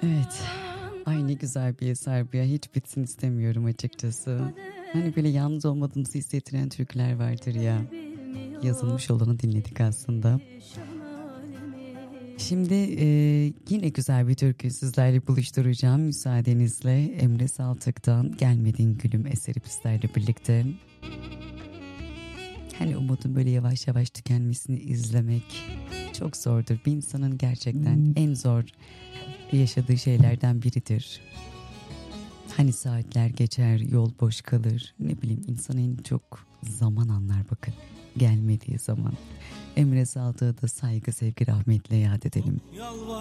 Evet. Ay ne güzel bir eser bu ya. Hiç bitsin istemiyorum açıkçası. Hani böyle yalnız olmadığımızı hissettiren türküler vardır ya. Yazılmış olanı dinledik aslında. Şimdi yine güzel bir türkü sizlerle buluşturacağım müsaadenizle. Emre Saltık'tan Gelmedin Gülüm eseri bizlerle birlikte. Hani umudun böyle yavaş yavaş tükenmesini izlemek çok zordur. Bir insanın gerçekten en zor yaşadığı şeylerden biridir. Hani saatler geçer, yol boş kalır. Ne bileyim insan en çok zaman anlar bakın. Gelmediği zaman. Emre Saldık'ı da saygı, sevgi, rahmetle yad edelim.